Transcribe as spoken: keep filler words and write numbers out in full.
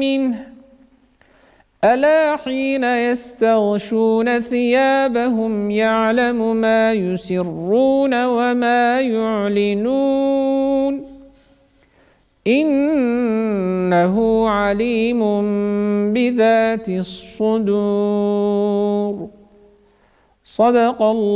منه ألا حين يستغشون ثيابهم يعلم ما يسرون وما يعلنون إنه عليم بذات الصدور. صدق الله.